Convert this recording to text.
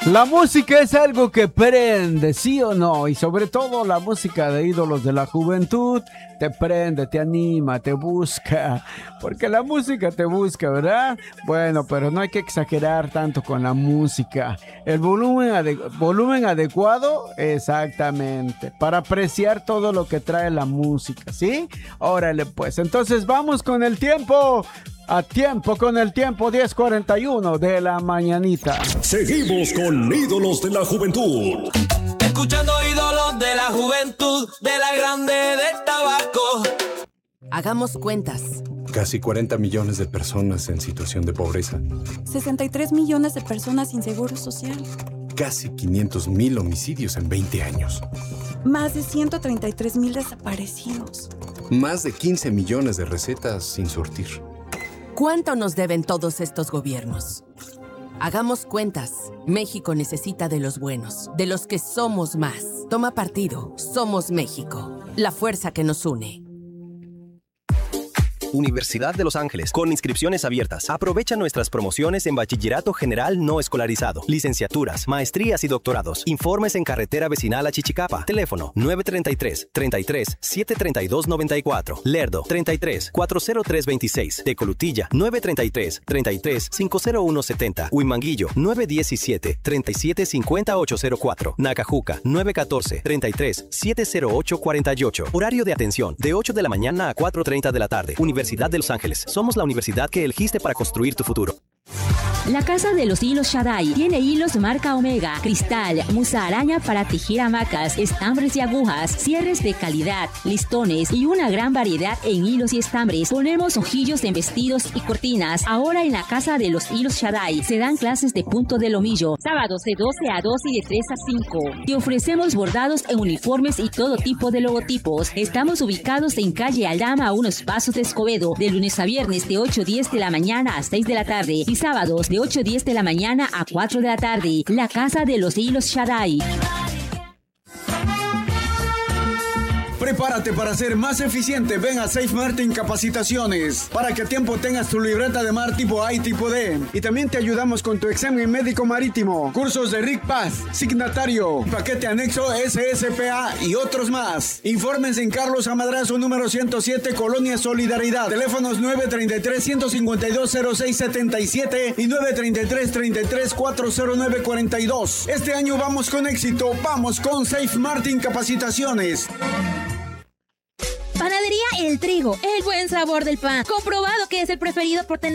La música es algo que prende, ¿sí o no? Y sobre todo la música de ídolos de la juventud te prende, te anima, te busca. Porque la música te busca, ¿verdad? Bueno, pero no hay que exagerar tanto con la música. El volumen adecuado, exactamente, para apreciar todo lo que trae la música, ¿sí? Órale, pues, entonces vamos con el tiempo. A tiempo con el tiempo, 10:41 de la mañanita. Seguimos con ídolos de la juventud. Escuchando ídolos de la juventud, de la grande del tabaco. Hagamos cuentas. Casi 40 millones de personas en situación de pobreza. 63 millones de personas sin seguro social. Casi 500,000 homicidios en 20 años. Más de 133,000 desaparecidos. Más de 15 millones de recetas sin surtir. ¿Cuánto nos deben todos estos gobiernos? Hagamos cuentas. México necesita de los buenos, de los que somos más. Toma partido. Somos México. La fuerza que nos une. Universidad de Los Ángeles, con inscripciones abiertas. Aprovecha nuestras promociones en Bachillerato General No Escolarizado, licenciaturas, maestrías y doctorados. Informes en Carretera Vecinal a Chichicapa. Teléfono 933-732-94. Lerdo 33-40326. Tecolutilla 933-50170. Huimanguillo 917-3750-804. Nacajuca 914-33-70848. Horario de atención de 8 de la mañana a 4:30 de la tarde. Universidad de Los Ángeles. Somos la universidad que elegiste para construir tu futuro. La Casa de los Hilos Shaddai tiene hilos marca Omega, cristal, musa araña para tejer hamacas, estambres y agujas, cierres de calidad, listones y una gran variedad en hilos y estambres. Ponemos ojillos en vestidos y cortinas. Ahora en la Casa de los Hilos Shaddai se dan clases de punto de lomillo, sábados de 12 a 2 y de 3 a 5. Y ofrecemos bordados en uniformes y todo tipo de logotipos. Estamos ubicados en calle Aldama a unos pasos de Escobedo, de lunes a viernes de 8:10 de la mañana a 6 de la tarde y sábados de 8:10 de la mañana a 4 de la tarde. La Casa de los Hilos Shaddai. Prepárate para ser más eficiente. Ven a Safe Martin Capacitaciones para que a tiempo tengas tu libreta de mar tipo A y tipo D. Y también te ayudamos con tu examen médico marítimo, cursos de RIC Paz, signatario, paquete anexo SSPA y otros más. Informes en Carlos Amadrazo número 107, Colonia Solidaridad. Teléfonos 933-152-0677 y 933-33-40942. Este año vamos con éxito. Vamos con Safe Martin Capacitaciones. Panadería El Trigo, el buen sabor del pan, comprobado que es el preferido por tener